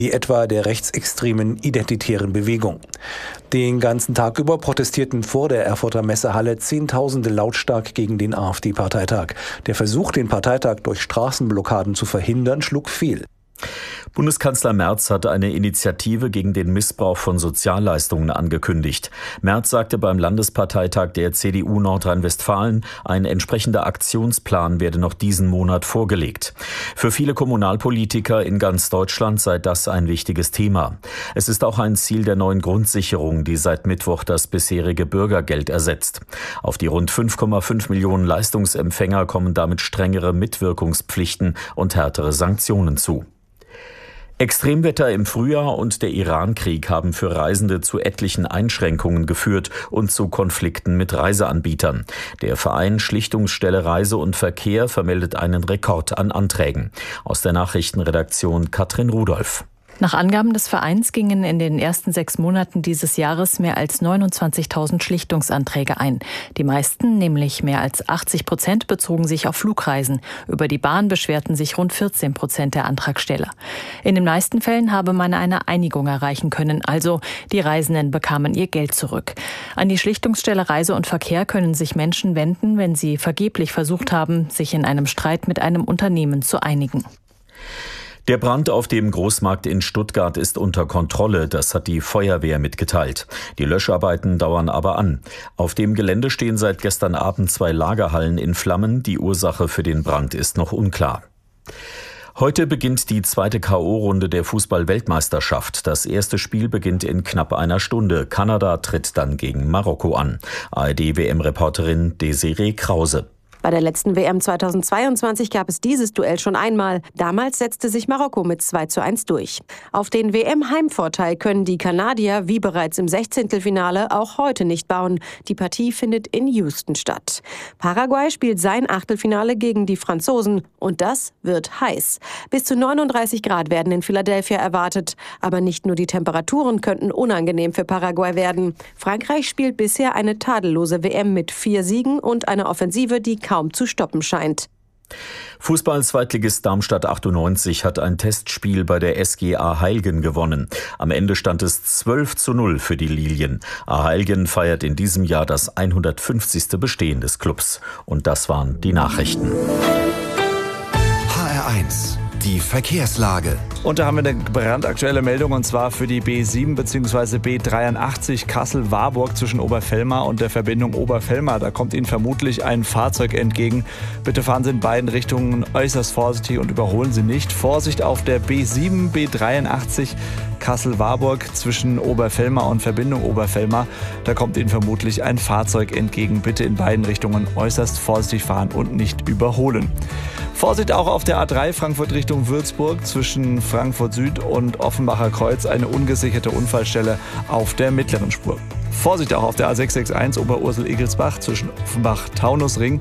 wie etwa der rechtsextremen Identitären Bewegung. Den ganzen Tag über protestierten vor der Erfurter Messehalle Zehntausende lautstark gegen den AfD-Parteitag. Der Versuch, den Parteitag durch Straßenblockaden zu verhindern, schlug fehl. Bundeskanzler Merz hat eine Initiative gegen den Missbrauch von Sozialleistungen angekündigt. Merz sagte beim Landesparteitag der CDU Nordrhein-Westfalen, ein entsprechender Aktionsplan werde noch diesen Monat vorgelegt. Für viele Kommunalpolitiker in ganz Deutschland sei das ein wichtiges Thema. Es ist auch ein Ziel der neuen Grundsicherung, die seit Mittwoch das bisherige Bürgergeld ersetzt. Auf die rund 5,5 Millionen Leistungsempfänger kommen damit strengere Mitwirkungspflichten und härtere Sanktionen zu. Extremwetter im Frühjahr und der Iran-Krieg haben für Reisende zu etlichen Einschränkungen geführt und zu Konflikten mit Reiseanbietern. Der Verein Schlichtungsstelle Reise und Verkehr vermeldet einen Rekord an Anträgen. Aus der Nachrichtenredaktion Katrin Rudolph. Nach Angaben des Vereins gingen in den ersten 6 Monaten dieses Jahres mehr als 29.000 Schlichtungsanträge ein. Die meisten, nämlich mehr als 80%, bezogen sich auf Flugreisen. Über die Bahn beschwerten sich rund 14% der Antragsteller. In den meisten Fällen habe man eine Einigung erreichen können, also die Reisenden bekamen ihr Geld zurück. An die Schlichtungsstelle Reise und Verkehr können sich Menschen wenden, wenn sie vergeblich versucht haben, sich in einem Streit mit einem Unternehmen zu einigen. Der Brand auf dem Großmarkt in Stuttgart ist unter Kontrolle, das hat die Feuerwehr mitgeteilt. Die Löscharbeiten dauern aber an. Auf dem Gelände stehen seit gestern Abend 2 Lagerhallen in Flammen. Die Ursache für den Brand ist noch unklar. Heute beginnt die zweite K.O.-Runde der Fußball-Weltmeisterschaft. Das erste Spiel beginnt in knapp einer Stunde. Kanada tritt dann gegen Marokko an. ARD-WM-Reporterin Desiree Krause. Bei der letzten WM 2022 gab es dieses Duell schon einmal. Damals setzte sich Marokko mit 2:1 durch. Auf den WM-Heimvorteil können die Kanadier, wie bereits im 16. auch heute nicht bauen. Die Partie findet in Houston statt. Paraguay spielt sein Achtelfinale gegen die Franzosen. Und das wird heiß. Bis zu 39 Grad werden in Philadelphia erwartet. Aber nicht nur die Temperaturen könnten unangenehm für Paraguay werden. Frankreich spielt bisher eine tadellose WM mit 4 Siegen und einer Offensive, die kaum zu stoppen scheint. Fußball-Zweitligist Darmstadt 98 hat ein Testspiel bei der SG Aheilgen gewonnen. Am Ende stand es 12:0 für die Lilien. Aheilgen feiert in diesem Jahr das 150. Bestehen des Clubs. Und das waren die Nachrichten. HR1, die Verkehrslage. Und da haben wir eine brandaktuelle Meldung, und zwar für die B7 bzw. B83 Kassel-Warburg zwischen Oberfellmar und der Verbindung Oberfellmar. Da kommt Ihnen vermutlich ein Fahrzeug entgegen. Bitte fahren Sie in beiden Richtungen äußerst vorsichtig und überholen Sie nicht. Vorsicht auf der B7, B83 Kassel-Warburg zwischen Oberfellmar und Verbindung Oberfellmar. Da kommt Ihnen vermutlich ein Fahrzeug entgegen. Bitte in beiden Richtungen äußerst vorsichtig fahren und nicht überholen. Vorsicht auch auf der A3 Frankfurt Richtung Würzburg zwischen Frankfurt Süd und Offenbacher Kreuz, eine ungesicherte Unfallstelle auf der mittleren Spur. Vorsicht auch auf der A661 Oberursel-Egelsbach zwischen Offenbach-Taunusring,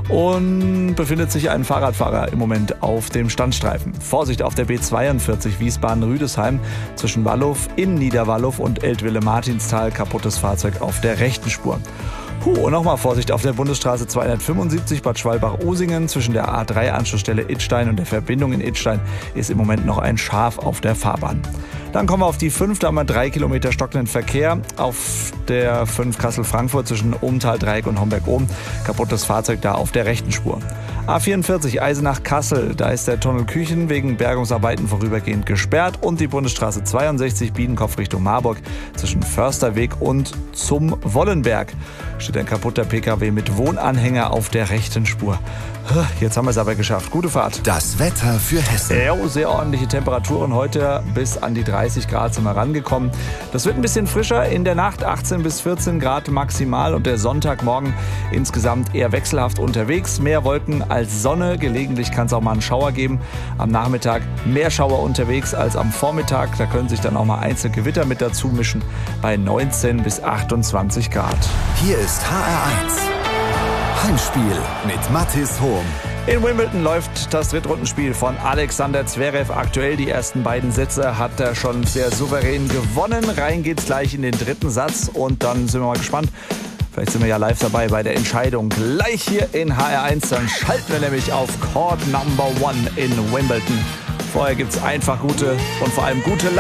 und befindet sich ein Fahrradfahrer im Moment auf dem Standstreifen. Vorsicht auf der B42 Wiesbaden-Rüdesheim zwischen Wallow in Niederwallow und Eltville-Martinsthal, kaputtes Fahrzeug auf der rechten Spur. Und nochmal Vorsicht auf der Bundesstraße 275 Bad Schwalbach-Osingen zwischen der A3-Anschlussstelle Idstein und der Verbindung in Idstein ist im Moment noch ein Schaf auf der Fahrbahn. Dann kommen wir auf die 5, da haben wir 3 Kilometer stockenden Verkehr. Auf der 5 Kassel-Frankfurt zwischen Ohmtal-Dreieck und Homberg-Ohm, kaputtes Fahrzeug da auf der rechten Spur. A44 Eisenach-Kassel, da ist der Tunnel Küchen wegen Bergungsarbeiten vorübergehend gesperrt, und die Bundesstraße 62 Biedenkopf Richtung Marburg zwischen Försterweg und zum Wollenberg steht ein kaputter PKW mit Wohnanhänger auf der rechten Spur. Jetzt haben wir es aber geschafft. Gute Fahrt. Das Wetter für Hessen. Ja, sehr ordentliche Temperaturen heute, bis an die 30 Grad sind wir rangekommen. Das wird ein bisschen frischer, in der Nacht 18 bis 14 Grad maximal, und der Sonntagmorgen insgesamt eher wechselhaft unterwegs. Mehr Wolken als Sonne, gelegentlich kann es auch mal einen Schauer geben. Am Nachmittag mehr Schauer unterwegs als am Vormittag. Da können sich dann auch mal einzelne Gewitter mit dazu mischen bei 19 bis 28 Grad. Hier ist HR1. Heimspiel mit Mathis Hohm. In Wimbledon läuft das Drittrundenspiel von Alexander Zverev aktuell. Die ersten beiden Sätze hat er schon sehr souverän gewonnen. Rein geht's gleich in den dritten Satz, und dann sind wir mal gespannt. Vielleicht sind wir ja live dabei bei der Entscheidung. Gleich hier in HR1, dann schalten wir nämlich auf Court Number 1 in Wimbledon. Vorher gibt's einfach gute und vor allem gute